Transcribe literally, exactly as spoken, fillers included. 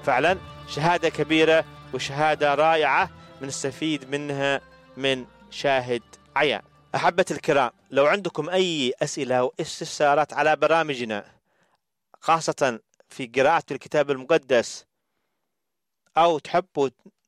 فعلا شهادة كبيرة وشهادة رائعة بنستفيد منها من شاهد عيان. أحبة الكرام، لو عندكم أي أسئلة أو استفسارات على برامجنا خاصة في قراءة الكتاب المقدس، أو تحبوا